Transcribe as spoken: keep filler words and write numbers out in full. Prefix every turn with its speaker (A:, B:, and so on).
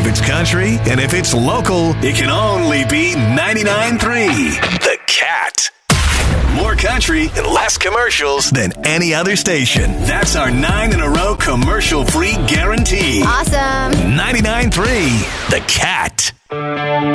A: it's country, and if it's local, it can only be ninety-nine point three. The Cat. More country and less commercials than any other station. That's our nine in a row commercial-free guarantee.
B: Awesome.
A: ninety-nine point three. The Cat.